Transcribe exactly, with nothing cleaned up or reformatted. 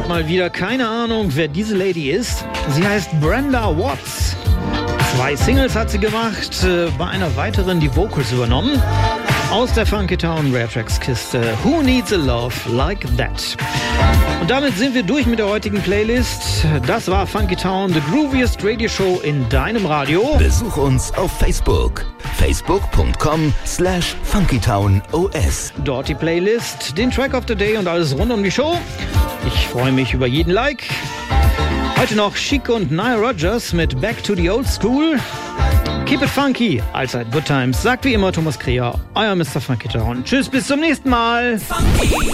mal wieder keine Ahnung, wer diese Lady ist. Sie heißt Brenda Watts. Zwei Singles hat sie gemacht, bei einer weiteren die Vocals übernommen. Aus der Funky Town Rare Tracks Kiste Who Needs a Love Like That? Und damit sind wir durch mit der heutigen Playlist. Das war Funky Town, the grooviest Radio Show in deinem Radio. Besuch uns auf Facebook. facebook.com slash funkytownos. Dort die Playlist, den Track of the Day und alles rund um die Show. Ich freue mich über jeden Like. Heute noch Chic und Nile Rodgers mit Back to the Old School. Keep it funky, allzeit good times. Sagt wie immer Thomas Kreher, euer Mister Funky Town. Tschüss, bis zum nächsten Mal. Funky.